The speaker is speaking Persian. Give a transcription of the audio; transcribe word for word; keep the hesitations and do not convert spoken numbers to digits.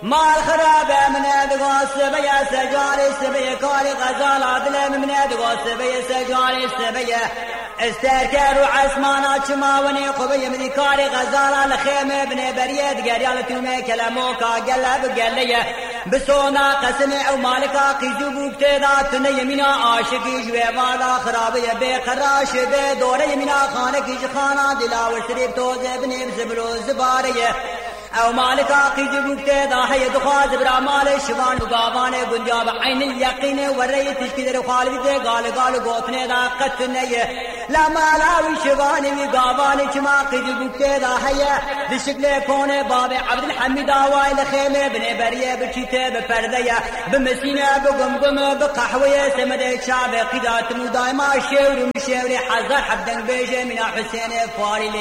مال خرابه من ادغاس بيا سجاري سبيا كاري غزال عدل من ادغاس بيا سجاري سبيا استركر وعسمانا چماوني قبي من كاري غزال الخيمه بن بريد قريال تومي كلاموكا قلب قليه بسونا قسم او مالكا قيجو بكتدا تن يمينا عاشقي جويوالا خرابيه بقراش به دور يمينا خانك خانا دلاور شريف توز ابن زبلو زباريه او مالكا قيجو بكتدا هي دخاز برا مال شوان وقابان گنجاب عين اليقين وري تشكير خالد قال قال غوتنه دا قتنيه لا مالاوي شوان وقابان كما قيجو بكتدا هي بشكل كون باب عبد الحميد وايل خيمه بن بريه بچيته بپرديه بمسينه بقمقم بقحويه سمد شعب قدات دائما شور مشوري حذر حبدن بيجه من حسين فاري